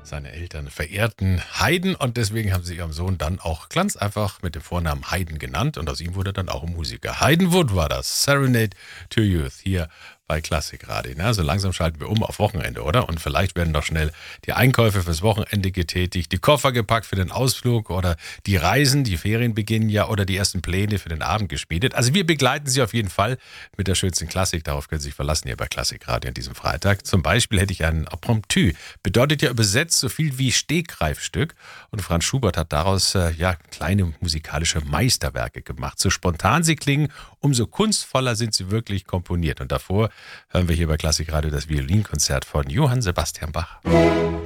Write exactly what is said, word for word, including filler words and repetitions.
Seine Eltern verehrten Haydn und deswegen haben sie ihren Sohn dann auch ganz einfach mit dem Vornamen Haydn genannt und aus ihm wurde dann auch ein Musiker. Haydn Wood war das. Serenade to Youth hier bei Klassikradio. Na, so langsam schalten wir um auf Wochenende, oder? Und vielleicht werden noch schnell die Einkäufe fürs Wochenende getätigt, die Koffer gepackt für den Ausflug oder die Reisen, die Ferien beginnen ja oder die ersten Pläne für den Abend geschmiedet. Also wir begleiten Sie auf jeden Fall mit der schönsten Klassik. Darauf können Sie sich verlassen hier bei Klassikradio an diesem Freitag. Zum Beispiel hätte ich ein Impromptu. Bedeutet ja übersetzt so viel wie Stegreifstück. Und Franz Schubert hat daraus äh, ja kleine musikalische Meisterwerke gemacht. So spontan sie klingen, umso kunstvoller sind sie wirklich komponiert. Und davor hören wir hier bei Klassikradio das Violinkonzert von Johann Sebastian Bach.